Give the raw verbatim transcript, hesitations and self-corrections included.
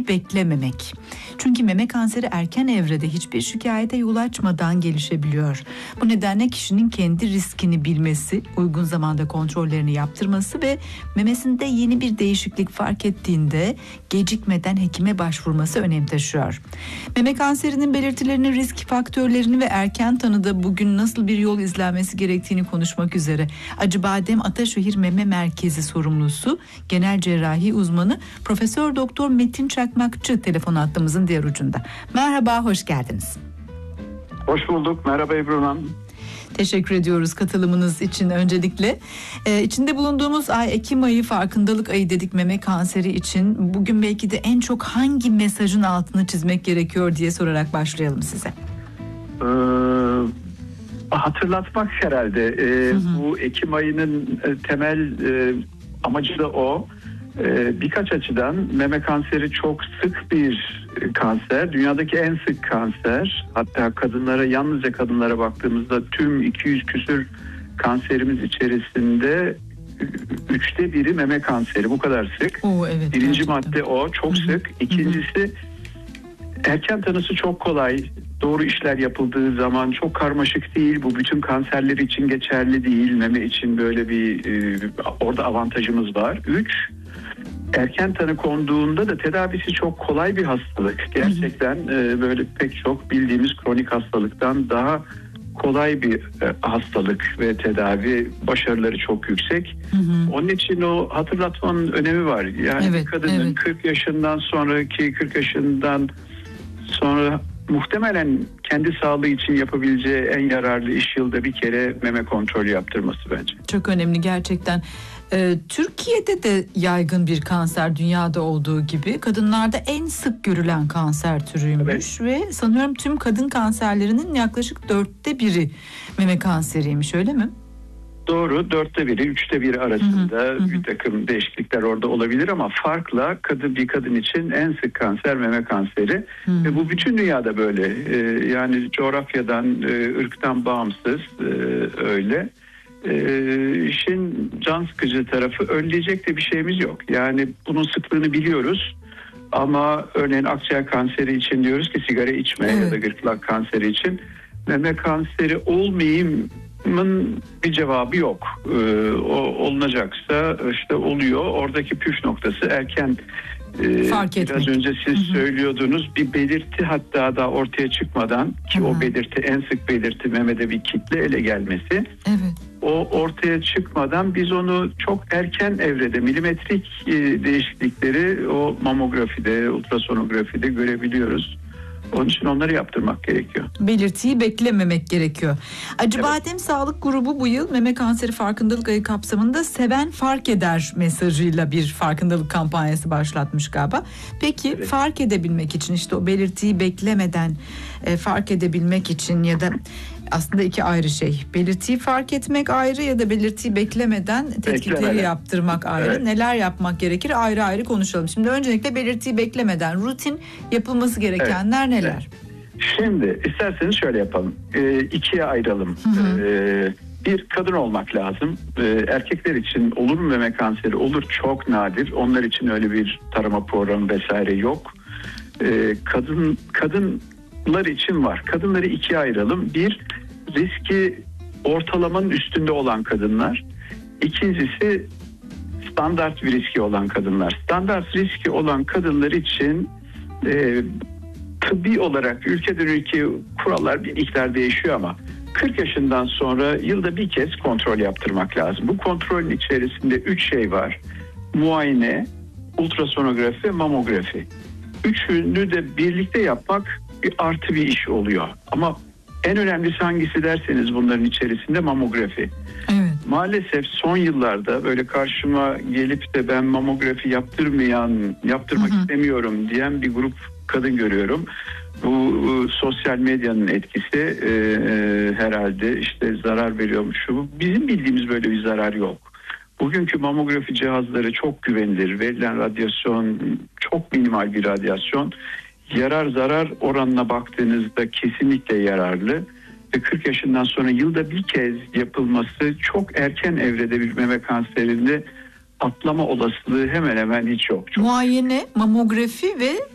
belirtiyi beklememek. Çünkü meme kanseri erken evrede hiçbir şikayete yol açmadan gelişebiliyor. Bu nedenle kişinin kendi riskini bilmesi, uygun zamanda kontrollerini yaptırması ve memesinde yeni bir değişiklik fark ettiğinde gecikmeden hekime başvurması önem taşıyor. Meme kanserinin belirtilerini, risk faktörlerini ve erken tanıda bugün nasıl bir yol izlenmesi gerektiğini konuşmak üzere Acıbadem Ataşehir Meme Merkezi sorumlusu, genel cerrahi uzmanı Profesör Doktor Metin Çakmakçı telefon hattımızın diğer ucunda. Merhaba, hoş geldiniz. Hoş bulduk. Merhaba Ebru Hanım. Teşekkür ediyoruz katılımınız için öncelikle. Ee, içinde bulunduğumuz ay Ekim ayı, farkındalık ayı dedik meme kanseri için. Bugün belki de en çok hangi mesajın altını çizmek gerekiyor diye sorarak başlayalım size. Ee, hatırlatmak herhalde. Ee, hı hı. Bu Ekim ayının temel e, amacı da o. Ee, birkaç açıdan meme kanseri çok sık bir kanser. Dünyadaki en sık kanser. Hatta kadınlara, yalnızca kadınlara baktığımızda tüm iki yüz küsür kanserimiz içerisinde üçte biri meme kanseri. Bu kadar sık. Oo, evet, Birinci gerçekten. madde o. Çok Hı-hı. sık. İkincisi Hı-hı. erken tanısı çok kolay. Doğru işler yapıldığı zaman çok karmaşık değil. Bu bütün kanserler için geçerli değil. Meme için böyle bir e, orada avantajımız var. Üç, erken tanı konduğunda da tedavisi çok kolay bir hastalık. Gerçekten e, böyle pek çok bildiğimiz kronik hastalıktan daha kolay bir e, hastalık ve tedavi başarıları çok yüksek. Hı hı. Onun için o hatırlatmanın önemi var. Yani evet, kadının evet. kırk yaşından sonraki kırk yaşından sonra muhtemelen kendi sağlığı için yapabileceği en yararlı iş yılda bir kere meme kontrolü yaptırması bence. Çok önemli gerçekten. Ee, Türkiye'de de yaygın bir kanser, dünyada olduğu gibi kadınlarda en sık görülen kanser türüymüş evet. ve sanıyorum tüm kadın kanserlerinin yaklaşık dörtte biri meme kanseriymiş, öyle mi? Doğru, dörtte biri, üçte biri arasında hı hı. bir takım değişiklikler orada olabilir ama farkla kadın bir kadın için en sık kanser meme kanseri hı hı. ve bu bütün dünyada böyle ee, yani coğrafyadan, e, ırktan bağımsız e, öyle. Ee, işin can sıkıcı tarafı önleyecek de bir şeyimiz yok. Yani bunun sıklığını biliyoruz ama örneğin akciğer kanseri için diyoruz ki sigara içme evet. ya da gırtlak kanseri için meme kanseri olmayayımın bir cevabı yok. Ee, o olunacaksa işte oluyor. Oradaki püf noktası erken e, fark etmek. Biraz önce siz Hı-hı. söylüyordunuz bir belirti hatta da ortaya çıkmadan ki Hı-hı. o belirti en sık belirti memede bir kitle ele gelmesi. Evet. O ortaya çıkmadan biz onu çok erken evrede milimetrik değişiklikleri o mamografide, ultrasonografide görebiliyoruz. Onun için onları yaptırmak gerekiyor. Belirtiyi beklememek gerekiyor. Acıbadem evet. Sağlık Grubu bu yıl meme kanseri farkındalık ayı kapsamında seven fark eder mesajıyla bir farkındalık kampanyası başlatmış galiba. Peki evet. fark edebilmek için, işte o belirtiyi beklemeden e, fark edebilmek için ya da aslında iki ayrı şey. Belirtiyi fark etmek ayrı ya da belirtiyi beklemeden tetkikleri Beklemeden. yaptırmak ayrı. Evet. Neler yapmak gerekir ayrı ayrı konuşalım. Şimdi öncelikle belirtiyi beklemeden rutin yapılması gerekenler evet. neler? Şimdi isterseniz şöyle yapalım. Ee, ikiye ayıralım. Hı hı. Ee, bir, kadın olmak lazım. Ee, erkekler için olur mu meme kanseri? Olur, çok nadir. Onlar için öyle bir tarama programı vesaire yok. Ee, kadın kadınlar için var. Kadınları ikiye ayıralım. Bir, riski ortalamanın üstünde olan kadınlar. İkincisi standart bir riski olan kadınlar. Standart riski olan kadınlar için e, tıbbi olarak ülkeden ülkeye kurallar bir miktar değişiyor ama kırk yaşından sonra yılda bir kez kontrol yaptırmak lazım. Bu kontrolün içerisinde üç şey var. Muayene, ultrasonografi ve mamografi. Üçünü de birlikte yapmak bir artı bir iş oluyor. Ama en önemlisi hangisi derseniz bunların içerisinde mamografi. Evet. Maalesef son yıllarda böyle karşıma gelip de ben mamografi yaptırmayan, yaptırmak hı hı. istemiyorum diyen bir grup kadın görüyorum. Bu sosyal medyanın etkisi e, e, herhalde işte zarar veriyormuş. Bizim bildiğimiz böyle bir zarar yok. Bugünkü mamografi cihazları çok güvenilir. Verilen radyasyon çok minimal bir radyasyon. Yarar zarar oranına baktığınızda kesinlikle yararlı. Ve kırk yaşından sonra yılda bir kez yapılması çok erken evrede bir meme kanserinde atlama olasılığı hemen hemen hiç yok. Çok. Muayene, mamografi ve